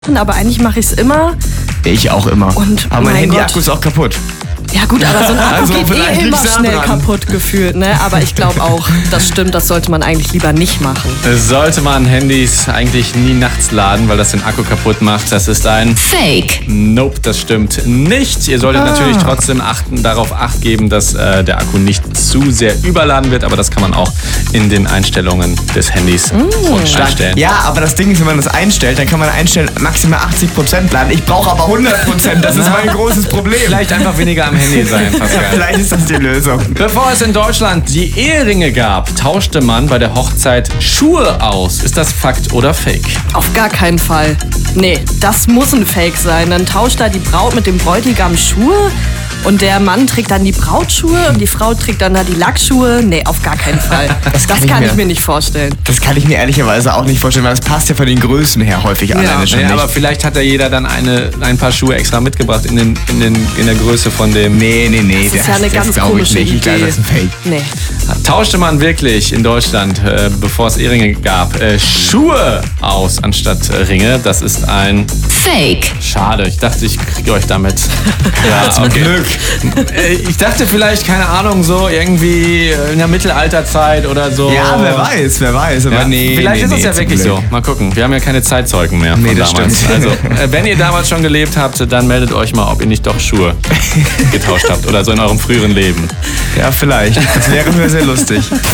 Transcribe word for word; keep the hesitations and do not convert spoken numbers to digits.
Aber eigentlich mache ich es immer. Ich auch immer. Und aber mein, mein Handy-Akku ist auch kaputt. Ja gut, aber so ein Akku Also geht vielleicht eh immer liegt's schnell daran. kaputt gefühlt, ne? Aber ich glaube auch, das stimmt, das sollte man eigentlich lieber nicht machen. Sollte man Handys eigentlich nie nachts laden, weil das den Akku kaputt macht. Das ist ein Fake. Nope, das stimmt nicht. Ihr solltet Ah. natürlich trotzdem achten, darauf Acht geben, dass äh, der Akku nicht zu sehr überladen wird, aber das kann man auch in den Einstellungen des Handys Mm. einstellen. Ja, aber das Ding ist, wenn man das einstellt, dann kann man einstellen, maximal achtzig Prozent laden. Ich brauche aber hundert Prozent. Das ist mein großes Problem. Vielleicht einfach weniger am Handy sein, Pascal. Vielleicht ist das die Lösung. Bevor es in Deutschland die Eheringe gab, tauschte man bei der Hochzeit Schuhe aus. Ist das Fakt oder Fake? Auf gar keinen Fall. Nee, das muss ein Fake sein. Dann tauscht da die Braut mit dem Bräutigam Schuhe und der Mann trägt dann die Brautschuhe und die Frau trägt dann da die Lackschuhe. Nee, auf gar keinen Fall. Das kann, ich ich, mir- mir nicht vorstellen. Das kann ich mir ehrlicherweise auch nicht vorstellen, weil das passt ja von den Größen her häufig alleine schon Ja, nicht. aber vielleicht hat ja jeder dann eine, ein paar Schuhe extra mitgebracht in, den, in, den, in der Größe von dem. Nee, nee, nee. Das ist ja eine ganz glaub ich komische nicht. Ich glaube, Idee. das ist ein Fake. Nee. Tauschte man wirklich in Deutschland, äh, bevor es Eheringe gab, äh, Schuhe aus anstatt äh, Ringe? Das ist ein Fake. Schade. Ich dachte, ich kriege euch damit. Ja, Zum Glück. Äh, Ich dachte vielleicht, keine Ahnung, so irgendwie in der Mittelalterzeit oder so. Ja, wer weiß, wer weiß. Aber Ja, nee, vielleicht nee, ist es nee, ja zum wirklich Glück. so. Mal gucken. Wir haben ja keine Zeitzeugen mehr Nee, von das damals. stimmt. Also, äh, wenn ihr damals schon gelebt habt, dann meldet euch mal, ob ihr nicht doch Schuhe getauscht habt oder so in eurem früheren Leben. Ja, vielleicht. Das wäre mir sehr lustig.